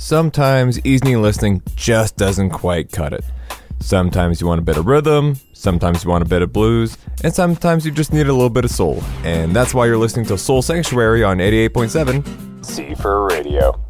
sometimes easy listening just doesn't quite cut it. Sometimes you want a bit of rhythm, sometimes you want a bit of blues, and sometimes you just need a little bit of soul. And that's why you're listening to Soul Sanctuary on 88.7 C4 Radio.